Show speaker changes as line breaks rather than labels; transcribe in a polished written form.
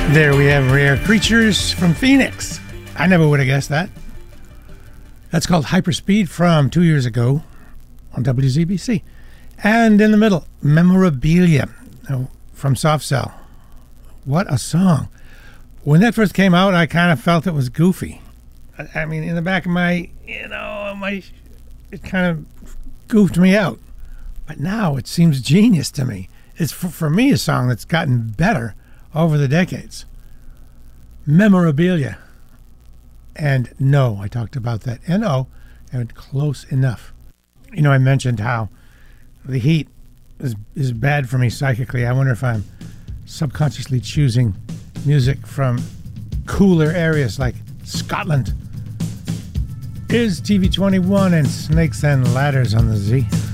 There we have Rare Creatures from Phoenix. I never would have guessed that. That's called Hyperspeed from 2 years ago on WZBC. And in the middle, Memorabilia from Soft Cell. What a song. When that first came out, I kind of felt it was goofy. I mean, in the back of my, it kind of goofed me out. But now it seems genius to me. It's, for me, a song that's gotten better over the decades. Memorabilia. And No, I talked about that. N-O, and Close Enough. I mentioned how the heat is bad for me psychically. I wonder if I'm subconsciously choosing music from cooler areas like Scotland. Here's TV21 and Snakes and Ladders on the Z.